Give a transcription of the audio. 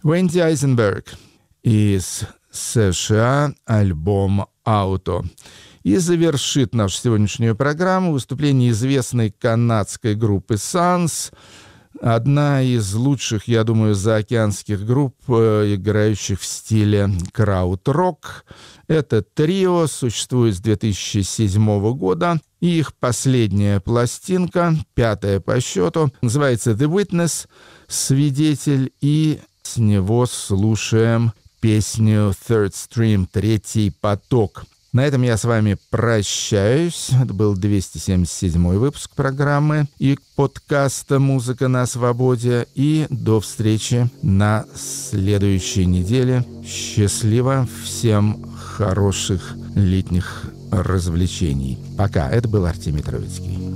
Венди Айзенберг из США, альбом «Ауто». И завершит нашу сегодняшнюю программу выступление известной канадской группы Suns. Одна из лучших, я думаю, заокеанских групп, играющих в стиле крауд-рок. Это трио существует с 2007 года. И их последняя пластинка, 5-я по счету, называется «The Witness», «Свидетель». И с него слушаем песню «Third Stream», «Третий поток». На этом я с вами прощаюсь. Это был 277-й выпуск программы и подкаста «Музыка на свободе». И до встречи на следующей неделе. Счастливо, всем хороших летних развлечений. Пока. Это был Артемий Троицкий.